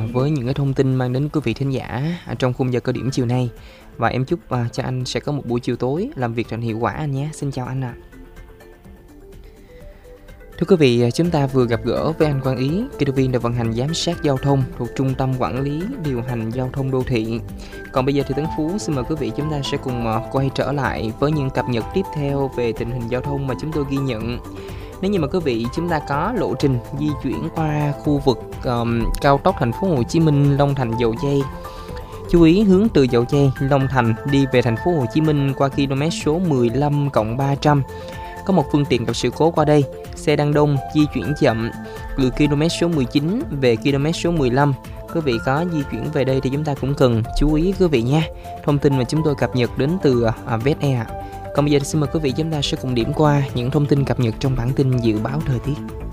với những cái thông tin mang đến quý vị thính giả trong khung giờ cao điểm chiều nay. Và em chúc cho anh sẽ có một buổi chiều tối làm việc thật hiệu quả anh nhé. Xin chào anh ạ. Thưa quý vị, chúng ta vừa gặp gỡ với anh Quang Ý, kỹ thuật viên đội vận hành giám sát giao thông thuộc Trung tâm Quản lý Điều hành Giao thông Đô thị. Còn bây giờ thì Tấn Phú xin mời quý vị chúng ta sẽ cùng quay trở lại với những cập nhật tiếp theo về tình hình giao thông mà chúng tôi ghi nhận. Nếu như mà quý vị chúng ta có lộ trình di chuyển qua khu vực cao tốc thành phố Hồ Chí Minh Long Thành Dầu Giây, chú ý hướng từ Dầu Giây Long Thành đi về thành phố Hồ Chí Minh qua km số 15+300. Có một phương tiện gặp sự cố qua đây, xe đang đông, di chuyển chậm từ km số 19 về km số 15. Quý vị có di chuyển về đây thì chúng ta cũng cần chú ý quý vị nha. Thông tin mà chúng tôi cập nhật đến từ VSE. Còn bây giờ thì xin mời quý vị chúng ta sẽ cùng điểm qua những thông tin cập nhật trong bản tin dự báo thời tiết.